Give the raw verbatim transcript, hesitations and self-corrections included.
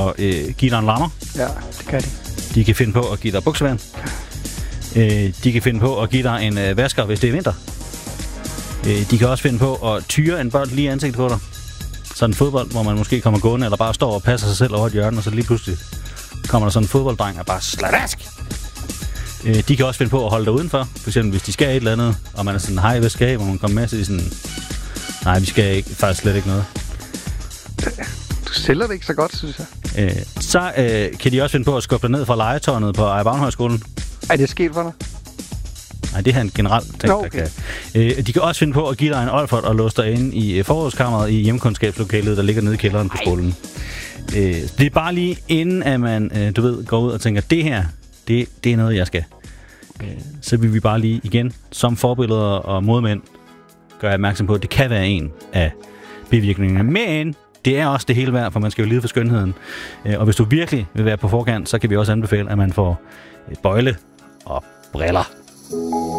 at øh, give dig en lammer. Ja, det kan de. De kan finde på at give dig buksevand. Øh, de kan finde på at give dig en øh, vasker, hvis det er vinter. Øh, de kan også finde på at tyre en bold lige i ansigtet på dig. Sådan en fodbold, hvor man måske kommer gående, eller bare står og passer sig selv over et hjørne, og så lige pludselig kommer der sådan en fodbolddreng og bare sladask. Øh, de kan også finde på at holde dig udenfor. For eksempel, hvis de skal et eller andet, og man er sådan, hej, hvad skal I? Hvor man kommer med, så er de sådan, nej, vi skal ikke, faktisk slet ikke noget. Du sælger det ikke så godt, synes jeg. Øh, så øh, kan de også finde på at skubbe dig ned fra legetårnet på Ejerbavnhøjskolen. Er det sket for dig? Nej, det er en generelt ting, Nå, okay. der kan. Øh, de kan også finde på at give dig en olfert og låse dig inde i forrådskammeret i hjemkundskabslokalet, der ligger nede i kælderen på skolen. Øh, det er bare lige inden, at man, øh, du ved, går ud og tænker, det her, det, det er noget, jeg skal. Øh, så vil vi bare lige igen, som forbilleder og modmænd, gøre opmærksom på, at det kan være en af bivirkningerne. Men det er også det hele værd, for man skal jo lide for skønheden. Øh, og hvis du virkelig vil være på forkant, så kan vi også anbefale, at man får bøjle og briller.